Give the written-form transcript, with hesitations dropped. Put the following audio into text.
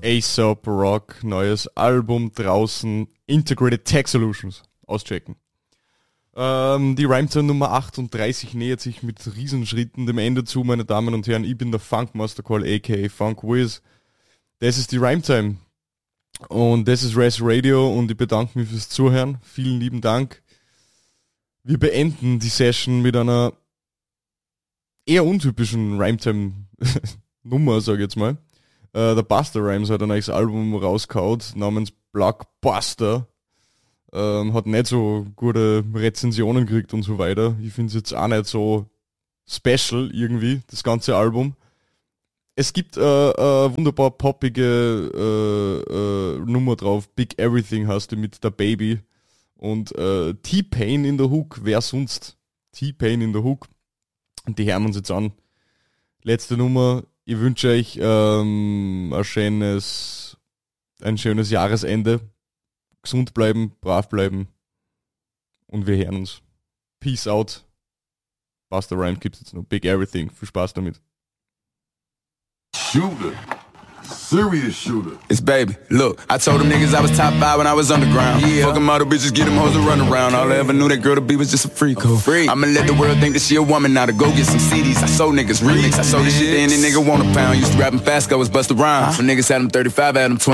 A$AP Rock, neues Album draußen, Integrated Tech Solutions, auschecken. Die Rhymetime Nummer 38 nähert sich mit Riesenschritten dem Ende zu, meine Damen und Herren. Ich bin der Funkmaster Call, aka Funk Wiz. Das ist die Rhymetime. Und das ist Res Radio und ich bedanke mich fürs Zuhören. Vielen lieben Dank. Wir beenden die Session mit einer eher untypischen Rhymetime-Nummer, sage ich jetzt mal. Der Busta Rhymes hat ein neues Album rausgehauen namens Blockbuster. Hat nicht so gute Rezensionen gekriegt und so weiter. Ich finde es jetzt auch nicht so special irgendwie, das ganze Album. Es gibt wunderbar poppige Nummer drauf. Big Everything heißt die mit der Baby. Und T-Pain in der Hook, wer sonst? T-Pain in der Hook. Und die hören uns jetzt an. Letzte Nummer. Ich wünsche euch ein schönes Jahresende. Gesund bleiben, brav bleiben. Und wir hören uns. Peace out. Busta Rhymes gibt's jetzt noch. Big Everything. Viel Spaß damit. Shooter. Serious shooter. It's baby. Look, I told them niggas I was top 5 when I was underground. Yeah. Fuck them all the bitches, get them hoes to run around. All I ever knew that girl to be was just a freak. I'ma let the world think that she a woman now to go get some CDs. I sold niggas remix. I sold this shit to any nigga want a pound. Used to rapping fast, go was Busta Rhymes. When niggas had them 35, had them 20.